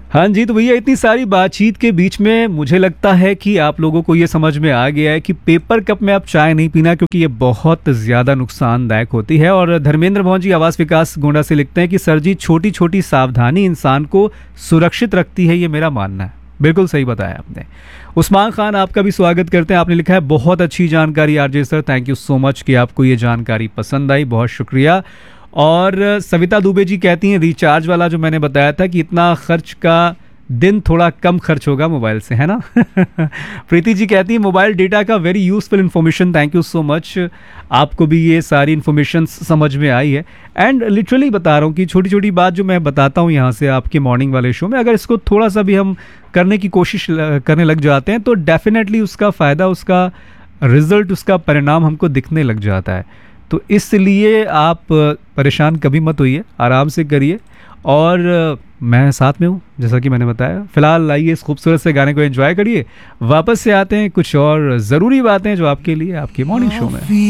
हाँ जी, तो भैया इतनी सारी बातचीत के बीच में मुझे लगता है कि आप लोगों को ये समझ में आ गया है कि पेपर कप में आप चाय नहीं पीना, क्योंकि ये बहुत ज़्यादा नुकसानदायक होती है। और धर्मेंद्र मोहन जी आवास विकास गोंडा से लिखते हैं कि सर जी, छोटी छोटी सावधानी इंसान को सुरक्षित रखती है, ये मेरा मानना है। बिल्कुल सही बताया आपने। उस्मान खान, आपका भी स्वागत करते हैं। आपने लिखा है बहुत अच्छी जानकारी RJ sir, thank you so much कि आपको ये जानकारी पसंद आई, बहुत शुक्रिया। और सविता दुबे जी कहती हैं रिचार्ज वाला जो मैंने बताया था कि इतना खर्च का दिन थोड़ा कम खर्च होगा मोबाइल से, है ना। प्रीति जी कहती है मोबाइल डेटा का very useful information, thank you so much. आपको भी ये सारी इन्फॉर्मेशन समझ में आई है। एंड लिटरली बता रहा हूँ कि छोटी छोटी बात जो मैं बताता हूँ यहाँ से आपके मॉर्निंग वाले शो में, अगर इसको थोड़ा सा भी हम करने की कोशिश करने लग जाते हैं तो डेफिनेटली उसका फ़ायदा, उसका रिजल्ट, उसका परिणाम हमको दिखने लग जाता है। तो इसलिए आप परेशान कभी मत होइए, आराम से करिए। और मैं साथ में हूँ जैसा कि मैंने बताया। फिलहाल आइए इस खूबसूरत से गाने को एंजॉय करिए, वापस से आते हैं कुछ और ज़रूरी बातें जो आपके लिए आपके मॉर्निंग शो में।